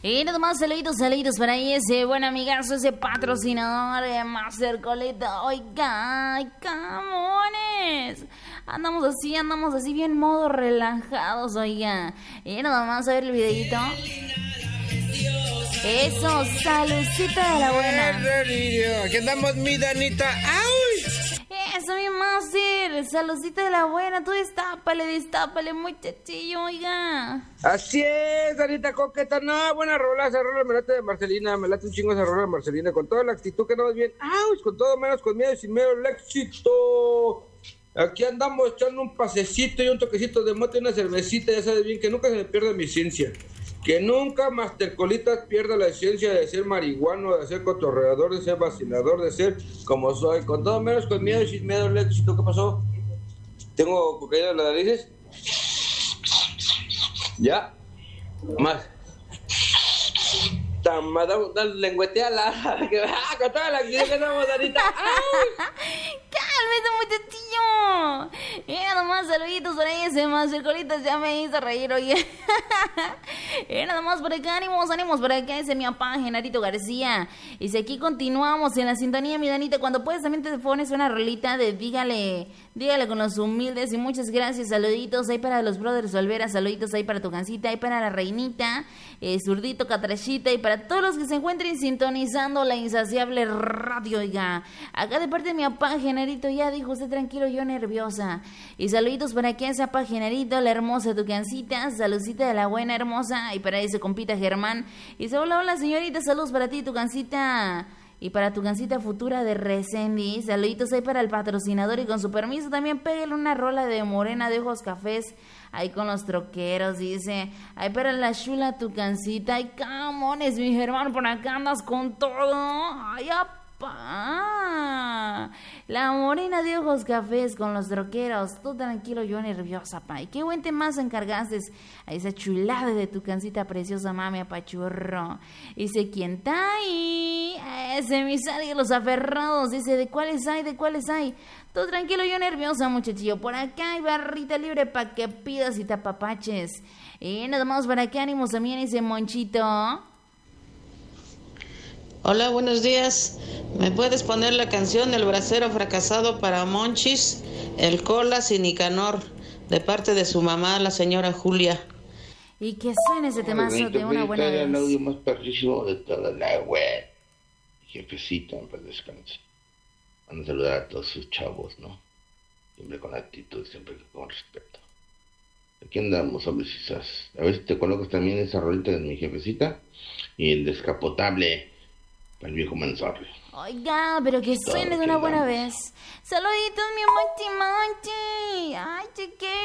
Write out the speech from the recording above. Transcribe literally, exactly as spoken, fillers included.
Y nada más saluditos, saluditos para ahí ese buen amigazo, ese patrocinador de Master Coleta. Oiga, ay, camones. Andamos así, andamos así bien modo relajados, oiga. Y nada más a ver el videito. Eso, saludcita de la buena. Aquí andamos, mi Danita. ¡Ay! Eso, mi máster, saludcita de la buena. Tú destápale, destápale, muchachillo, oiga. Así es, Danita coqueta. No, buena rola, esa rola me late de Marcelina. Me late un chingo esa rola de Marcelina. Con toda la actitud que andamos bien. ¡Ay! Con todo menos con miedo y sin miedo el éxito. Aquí andamos echando un pasecito y un toquecito de mote y una cervecita. Ya sabes bien que nunca se me pierde mi ciencia. Que nunca Master Colitas pierda la esencia de ser marihuano, de ser cotorreador, de ser vacilador, de ser como soy. Con todo menos con miedo y sin miedo el éxito. ¿Qué pasó? ¿Tengo cocaína en las narices? ¿Ya? Más. Lengüeteala. Con toda la actitud que estamos, Danita. ¡Cálmese, muchachillo! Y nada más saluditos por ahí, ese Master Colitas ya me hizo reír, oye. Y nada más por acá, ánimos, ánimos por acá, ese es mi papá, Genarito García. Y si aquí continuamos en la sintonía, mi Danita, cuando puedes también te pones una rolita de dígale, dígale con los humildes y muchas gracias, saluditos ahí para los brothers Olvera, saluditos ahí para tu cancita, ahí para la reinita, eh, zurdito, catrachita y para todos los que se encuentren sintonizando la insaciable radio, oiga. Acá de parte de mi papá, Genarito, ya dijo usted tranquilo, yo nerviosa. Y saluditos para aquí, ese papá, Genarito, la hermosa tu cancita, saludcita de la buena hermosa, y para ese compita Germán. Y dice, hola, hola señorita, saludos para ti, tu cancita. Y para tu cancita futura de Resendi, saluditos ahí para el patrocinador y con su permiso también pégale una rola de morena de ojos cafés ahí con los troqueros, dice, ahí para la chula tu cancita, ay camones mi Germán, por acá andas con todo, ay apá, la morena de ojos cafés con los troqueros, tú tranquilo, yo nerviosa, pa, y qué buen temazo encargaste a esa chulada de tu cancita preciosa, mami, apachurro. Dice, ¿quién está ahí? Ese misario de los aferrados, dice, ¿de cuáles hay? ¿De cuáles hay? Tú tranquilo, yo nerviosa, muchachillo, por acá hay barrita libre pa' que pidas y te apapaches. Y nada más para que ánimos también ese Monchito. Hola, buenos días. ¿Me puedes poner la canción El bracero fracasado para Monchis, el Colas y Nicanor, de parte de su mamá, la señora Julia? Y que suene ese temazo de una buena vez. El audio más perrísimo de toda la web. Jefecita, en paz descanse. Van a saludar a todos sus chavos, ¿no? Siempre con actitud, siempre con respeto. Aquí andamos, hombres quizás. A ver si te colocas también esa rolita de mi jefecita. Y el descapotable para el viejo Manzarre. Oiga, pero que suene de una buena vez. Saluditos, mi Monchi Monchi. Ay, chiquero.